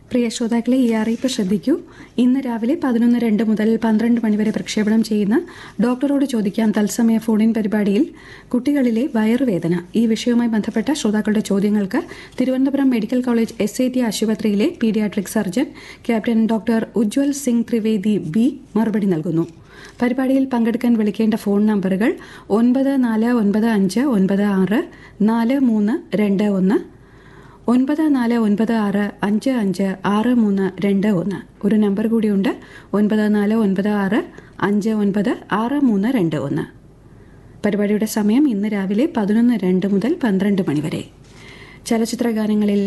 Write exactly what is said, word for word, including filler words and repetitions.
പ്രിയ ശ്രോതാക്കളെ, ഈ അറിയിപ്പ് ശ്രദ്ധിക്കൂ. ഇന്ന് രാവിലെ പതിനൊന്ന് രണ്ട് മുതൽ പന്ത്രണ്ട് മണിവരെ പ്രക്ഷേപണം ചെയ്യുന്ന ഡോക്ടറോട് ചോദിക്കാം തത്സമയ ഫോണിൻ പരിപാടിയിൽ കുട്ടികളിലെ വയറുവേദന ഈ വിഷയവുമായി ബന്ധപ്പെട്ട ശ്രോതാക്കളുടെ ചോദ്യങ്ങൾക്ക് Thiruvananthapuram medical college S I T ആശുപത്രിയിലെ paediatric surgeon captain doctor Ujjwal Singh Trivedi B മറുപടി നൽകുന്നു. പരിപാടിയിൽ പങ്കെടുക്കാൻ വിളിക്കേണ്ട ഫോൺ നമ്പറുകൾ ഒൻപത് നാല് ഒൻപത് അഞ്ച് ഒൻപത് ആറ് നാല് മൂന്ന് രണ്ട് ഒന്ന്, ഒൻപത് നാല് ഒൻപത് ആറ് അഞ്ച് അഞ്ച് ആറ് മൂന്ന് രണ്ട് ഒന്ന്. ഒരു നമ്പർ കൂടിയുണ്ട്, ഒൻപത് നാല് ഒൻപത് ആറ് അഞ്ച് ഒൻപത് ആറ് മൂന്ന് രണ്ട് ഒന്ന്. പരിപാടിയുടെ സമയം ഇന്ന് രാവിലെ പതിനൊന്ന് രണ്ട് മുതൽ പന്ത്രണ്ട് മണിവരെ. ചലച്ചിത്ര ഗാനങ്ങളിൽ